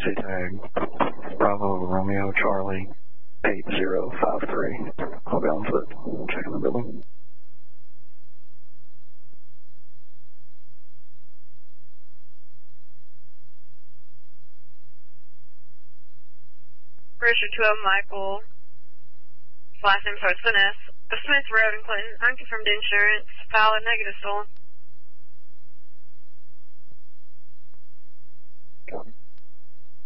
emergency tag, Bravo Romeo Charlie 8053. I'll be on foot, checking the building. Richard 12 Michael, last name starts with an S. Smith Road in Clinton, unconfirmed insurance, valid, negative stolen. Got it.